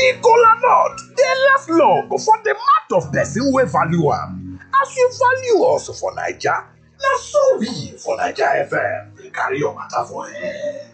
The kola nut dey last long for the mouth of person wey value am. As you value us for Naija, na so we for Naija FM dey carry your matter for air.